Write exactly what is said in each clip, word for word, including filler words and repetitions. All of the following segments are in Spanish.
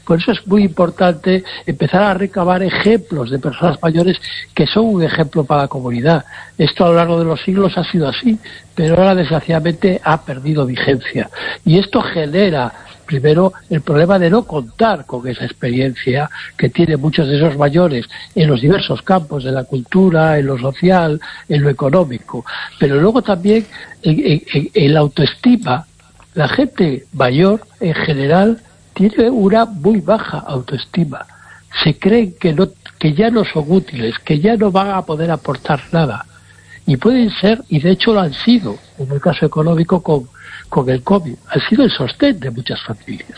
Por eso es muy importante empezar a recabar ejemplos de personas mayores que son un ejemplo para la comunidad. Esto a lo largo de los siglos ha sido así, pero ahora desgraciadamente ha perdido vigencia. Y esto genera, primero, el problema de no contar con esa experiencia que tienen muchos de esos mayores en los diversos campos de la cultura, en lo social, en lo económico. Pero luego también en, en, en la autoestima. La gente mayor, en general, tiene una muy baja autoestima. Se creen que no, que ya no son útiles, que ya no van a poder aportar nada. Y pueden ser, y de hecho lo han sido, en el caso económico con, con el COVID, han sido el sostén de muchas familias.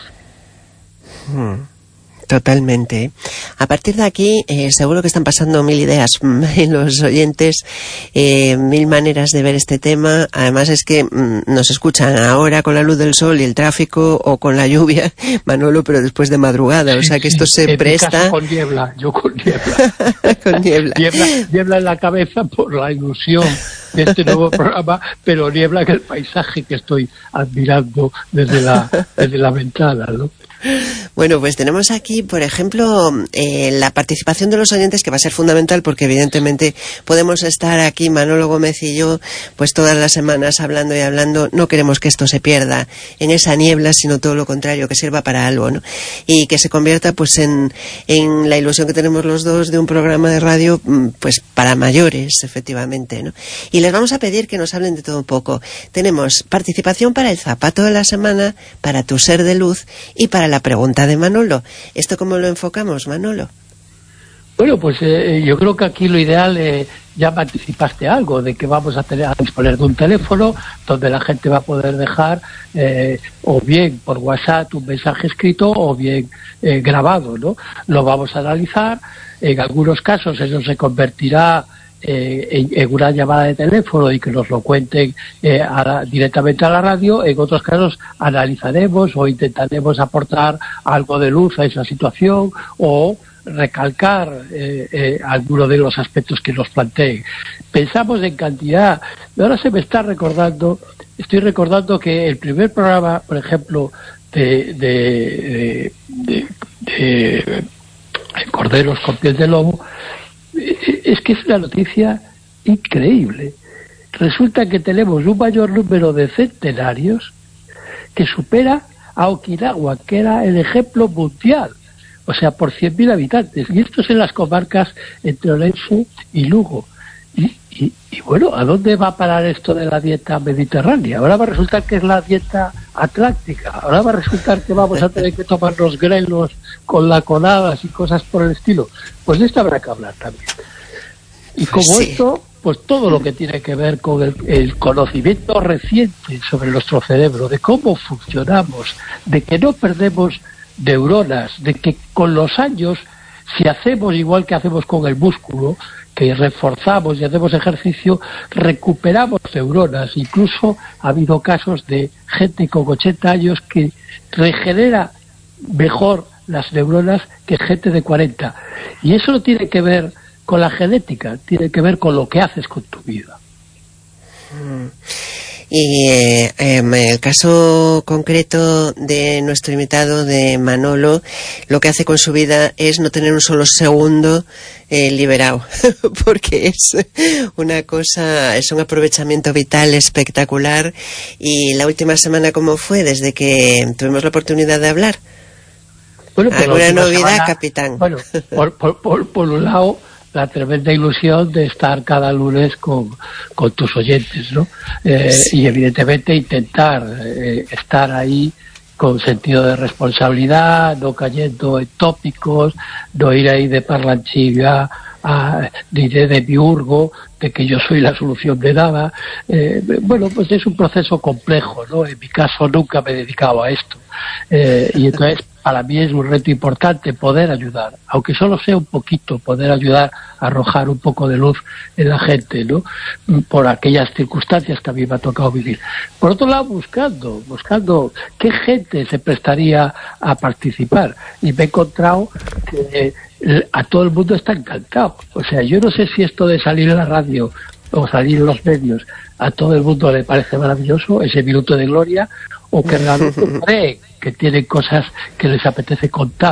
Hmm. Totalmente. A partir de aquí, eh, seguro que están pasando mil ideas en los oyentes, eh, mil maneras de ver este tema. Además es que mm, nos escuchan ahora con la luz del sol y el tráfico, o con la lluvia, Manolo, pero después de madrugada. O sea que esto se en presta. Mi caso con niebla, yo con niebla. con niebla. niebla. Niebla en la cabeza por la ilusión de este nuevo programa, pero niebla en el paisaje que estoy admirando desde la, desde la ventana, ¿no? Bueno, pues tenemos aquí, por ejemplo, eh, la participación de los oyentes, que va a ser fundamental, porque evidentemente podemos estar aquí, Manolo Gómez y yo, pues todas las semanas hablando y hablando. No queremos que esto se pierda en esa niebla, sino todo lo contrario, que sirva para algo, ¿no? Y que se convierta pues en, en la ilusión que tenemos los dos de un programa de radio pues para mayores, efectivamente, ¿no? Y les vamos a pedir que nos hablen de todo un poco. Tenemos participación para el zapato de la semana, para tu ser de luz y para la pregunta de Manolo. ¿Esto cómo lo enfocamos, Manolo? Bueno, pues eh, yo creo que aquí lo ideal, eh, ya me anticipaste algo, de que vamos a tener a disponer de un teléfono donde la gente va a poder dejar eh, o bien por WhatsApp un mensaje escrito o bien eh, grabado, ¿no? Lo vamos a analizar. En algunos casos eso se convertirá Eh, en, en una llamada de teléfono y que nos lo cuenten eh, a la, directamente a la radio. En otros casos analizaremos o intentaremos aportar algo de luz a esa situación o recalcar eh, eh, alguno de los aspectos que nos planteen. Pensamos en cantidad. Ahora se me está recordando, estoy recordando que el primer programa, por ejemplo, de, de, de, de, de Corderos con piel de lobo, es que es una noticia increíble. Resulta que tenemos un mayor número de centenarios que supera a Okinawa, que era el ejemplo mundial, o sea, por cien mil habitantes. Y esto es en las comarcas entre Orense y Lugo. Y, y, y bueno, ¿a dónde va a parar esto de la dieta mediterránea? Ahora va a resultar que es la dieta atlántica. Ahora va a resultar que vamos a tener que tomar los grelos con laconadas y cosas por el estilo. Pues de esto habrá que hablar también. Y como sí. esto, pues todo lo que tiene que ver con el, el conocimiento reciente sobre nuestro cerebro, de cómo funcionamos, de que no perdemos neuronas, de que con los años, si hacemos igual que hacemos con el músculo, que reforzamos y hacemos ejercicio, recuperamos neuronas. Incluso ha habido casos de gente con ochenta años que regenera mejor las neuronas que gente de cuarenta. Y eso no tiene que ver con la genética, tiene que ver con lo que haces con tu vida. Mm. Y eh, en el caso concreto de nuestro invitado, de Manolo, lo que hace con su vida es no tener un solo segundo eh, liberado, porque es una cosa, es un aprovechamiento vital espectacular. Y la última semana, ¿cómo fue desde que tuvimos la oportunidad de hablar? Bueno, ¿Alguna novedad, semana, capitán? Bueno, por, por, por, por un lado, la tremenda ilusión de estar cada lunes con, con tus oyentes, ¿no? Eh, sí. Y evidentemente intentar eh, estar ahí con sentido de responsabilidad, no cayendo en tópicos, no ir ahí de parlanchilla a, ni de demiurgo, de que yo soy la solución de nada. Eh, bueno, pues es un proceso complejo, ¿no? En mi caso nunca me he dedicado a esto. Eh, y entonces para mí es un reto importante poder ayudar, aunque solo sea un poquito, poder ayudar a arrojar un poco de luz en la gente, ¿no? Por aquellas circunstancias que a mí me ha tocado vivir. Por otro lado, buscando, buscando qué gente se prestaría a participar. Y me he encontrado que a todo el mundo está encantado. O sea, yo no sé si esto de salir en la radio o salir en los medios a todo el mundo le parece maravilloso, ese minuto de gloria, o que realmente creen que tienen cosas que les apetece contar.